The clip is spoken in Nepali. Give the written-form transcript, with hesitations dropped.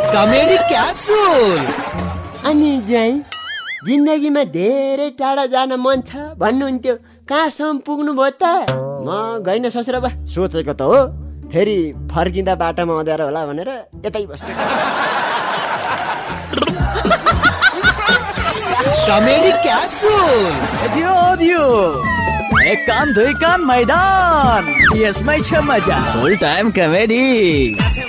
Comedy capsule. अनि चाहिँ जिन्दगीमा धेरै टाढा जान मन छ भन्नुहुन्थ्यो, कहाँसम्म पुग्नु भयो त? म गइन ससुरा बा, सोचेको त हो, फेरि फर्किँदा बाटोमा अँध्यारो होला भनेर यतै बस्छु। Comedy capsule. एक कान दुई कान मैदान, यसमै छ मजा। फुल टाइम कमेडी।